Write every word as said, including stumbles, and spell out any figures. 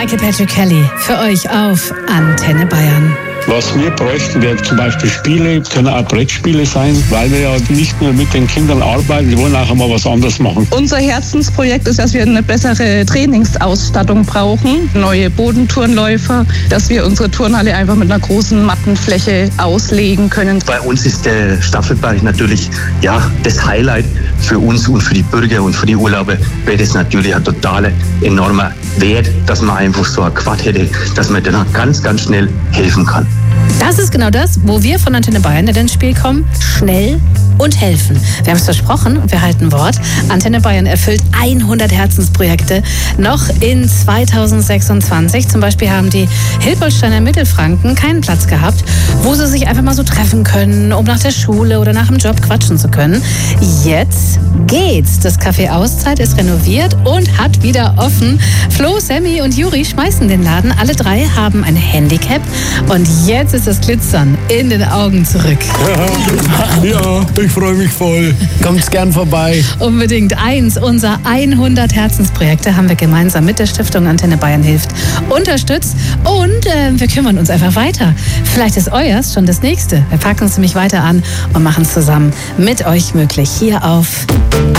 Michael Patrick Kelly für euch auf Antenne Bayern. Was wir bräuchten, wären zum Beispiel Spiele, können auch Brettspiele sein, weil wir ja nicht nur mit den Kindern arbeiten, wir wollen auch mal was anderes machen. Unser Herzensprojekt ist, dass wir eine bessere Trainingsausstattung brauchen, neue Bodenturnläufer, dass wir unsere Turnhalle einfach mit einer großen Mattenfläche auslegen können. Bei uns ist der Staffelbereich natürlich ja, das Highlight für uns und für die Bürger und für die Urlauber wäre das natürlich ein totaler, enormer Wert, dass man einfach so ein Quad hätte, dass man dann ganz, ganz schnell helfen kann. Das ist genau das, wo wir von Antenne Bayern ins Spiel kommen. Schnell und helfen. Wir haben es versprochen und wir halten Wort. Antenne Bayern erfüllt hundert Herzensprojekte noch in zweitausendsechsundzwanzig. Zum Beispiel haben die Hilpoltsteiner Mittelfranken keinen Platz gehabt, wo sie sich einfach mal so treffen können, um nach der Schule oder nach dem Job quatschen zu können. Jetzt geht's. Das Café Auszeit ist renoviert und hat wieder offen. Flo, Sammy und Juri schmeißen den Laden. Alle drei haben ein Handicap und jetzt ist das Glitzern in den Augen zurück. Ja, ich freue mich voll. Kommt gern vorbei. Unbedingt. Eins unserer hundert Herzensprojekte haben wir gemeinsam mit der Stiftung Antenne Bayern hilft unterstützt und äh, wir kümmern uns einfach weiter. Vielleicht ist euers schon das nächste. Wir packen uns nämlich weiter an und machen es zusammen mit euch möglich hier auf